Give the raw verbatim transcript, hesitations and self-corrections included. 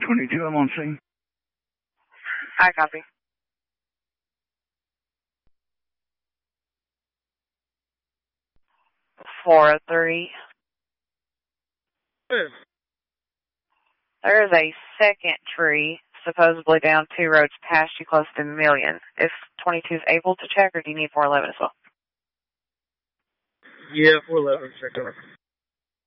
twenty-two, I'm on scene. I copy. four oh three. Where? There is a second tree, supposedly down two roads past you, close to Million. Is twenty-two is able to check, or do you need four eleven as well? Yeah, four eleven, check over.